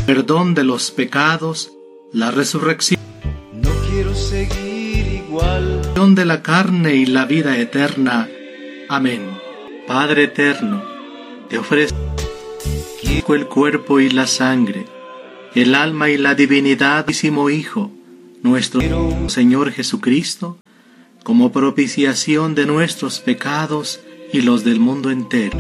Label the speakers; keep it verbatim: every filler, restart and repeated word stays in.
Speaker 1: perdón de los pecados, la resurrección
Speaker 2: No quiero seguir igual.
Speaker 1: de la carne y la vida eterna. Amén. Padre eterno, te ofrezco el cuerpo y la sangre, el alma y la divinidad del Santísimo Hijo, nuestro Señor Jesucristo, como propiciación de nuestros pecados y los del mundo entero.